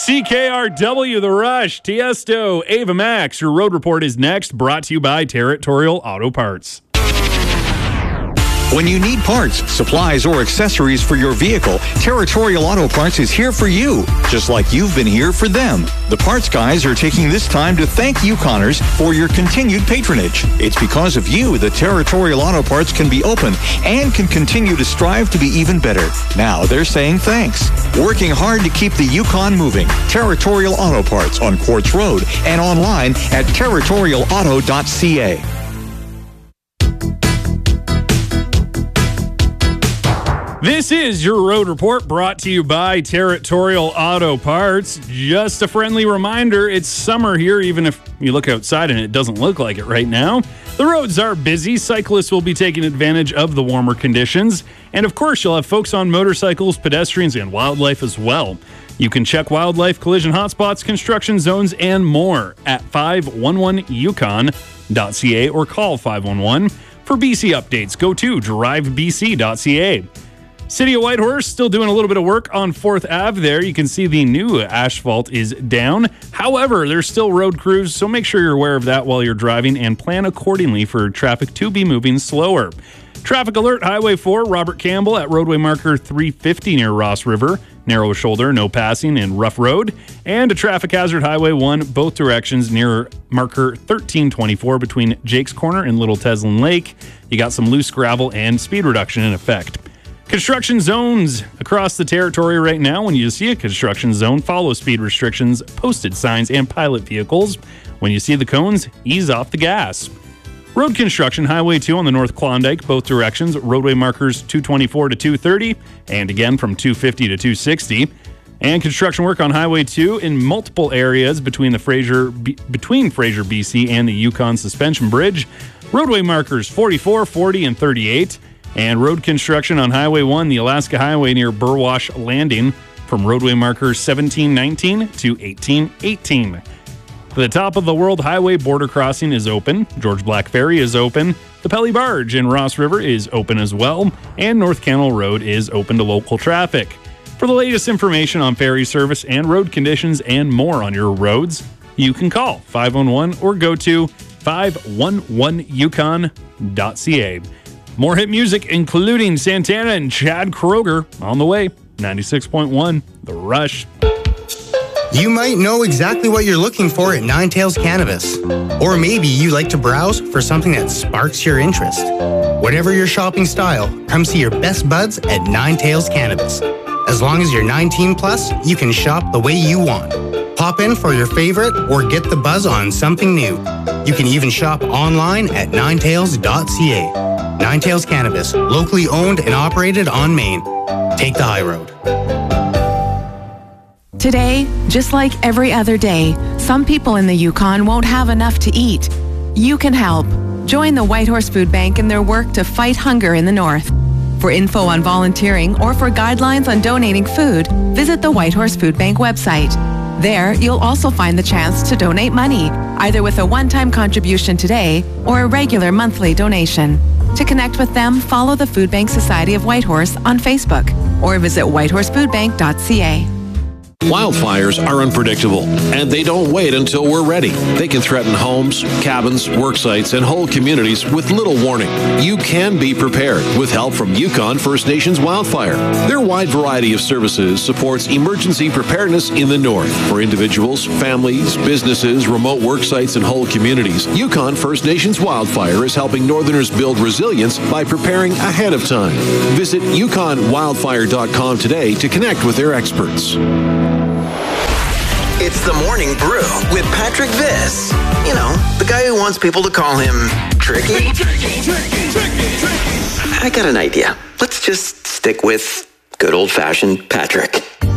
CKRW, The Rush, Tiesto, Ava Max. Your road report is next, brought to you by Territorial Auto Parts. When you need parts, supplies, or accessories for your vehicle, Territorial Auto Parts is here for you, just like you've been here for them. The parts guys are taking this time to thank Yukoners for your continued patronage. It's because of you that Territorial Auto Parts can be open and can continue to strive to be even better. Now they're saying thanks. Working hard to keep the Yukon moving. Territorial Auto Parts on Quartz Road and online at territorialauto.ca. This is your road report brought to you by Territorial Auto Parts. Just a friendly reminder, it's summer here, even if you look outside and it doesn't look like it right now. The roads are busy. Cyclists will be taking advantage of the warmer conditions. And of course, you'll have folks on motorcycles, pedestrians, and wildlife as well. You can check wildlife, collision hotspots, construction zones, and more at 511yukon.ca or call 511. For BC updates, go to drivebc.ca. City of Whitehorse still doing a little bit of work on 4th Ave there. You can see the new asphalt is down. However, there's still road crews, so make sure you're aware of that while you're driving and plan accordingly for traffic to be moving slower. Traffic alert, Highway 4, Robert Campbell at roadway marker 350 near Ross River. Narrow shoulder, no passing, and rough road. And a traffic hazard, Highway 1, both directions near marker 1324 between Jake's Corner and Little Teslin Lake. You got some loose gravel and speed reduction in effect. Construction zones across the territory right now. When you see a construction zone, follow speed restrictions, posted signs, and pilot vehicles. When you see the cones, ease off the gas. Road construction, Highway 2 on the North Klondike, both directions, roadway markers 224 to 230, and again from 250 to 260. And construction work on Highway 2 in multiple areas between Fraser, BC and the Yukon Suspension Bridge. Roadway markers 44, 40, and 38. And road construction on Highway 1, the Alaska Highway near Burwash Landing, from roadway markers 1719 to 1818. The top of the World Highway border crossing is open. George Black Ferry is open. The Pelly Barge in Ross River is open as well. And North Canal Road is open to local traffic. For the latest information on ferry service and road conditions and more on your roads, you can call 511 or go to 511yukon.ca. More hit music, including Santana and Chad Kroeger, on the way. 96.1, The Rush. You might know exactly what you're looking for at Nine Tails Cannabis. Or maybe you like to browse for something that sparks your interest. Whatever your shopping style, come see your best buds at Nine Tails Cannabis. As long as you're 19 plus, you can shop the way you want. Pop in for your favorite or get the buzz on something new. You can even shop online at ninetails.ca. Nine Tails Cannabis, locally owned and operated on Main. Take the high road. Today, just like every other day, some people in the Yukon won't have enough to eat. You can help. Join the Whitehorse Food Bank in their work to fight hunger in the north. For info on volunteering or for guidelines on donating food, visit the Whitehorse Food Bank website. There, you'll also find the chance to donate money, either with a one-time contribution today or a regular monthly donation. To connect with them, follow the Food Bank Society of Whitehorse on Facebook or visit whitehorsefoodbank.ca. Wildfires are unpredictable, and they don't wait until we're ready. They can threaten homes, cabins, work sites, and whole communities with little warning. You can be prepared with help from Yukon First Nations Wildfire. Their wide variety of services supports emergency preparedness in the north. For individuals, families, businesses, remote work sites, and whole communities, Yukon First Nations Wildfire is helping Northerners build resilience by preparing ahead of time. Visit yukonwildfire.com today to connect with their experts. It's the Morning Brew with Patrick Viss. You know, the guy who wants people to call him tricky. I got an idea. Let's just stick with good old-fashioned Patrick.